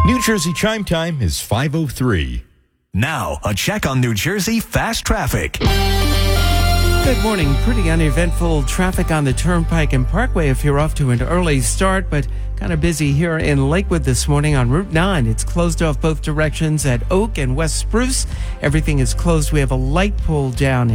New Jersey Chime Time is 5:03. Now, a check on New Jersey fast traffic. Good morning. Pretty uneventful traffic on the Turnpike and Parkway if you're off to an early start, but kind of busy here in Lakewood this morning on Route 9. It's closed off both directions at Oak and West Spruce. Everything is closed. We have a light pull down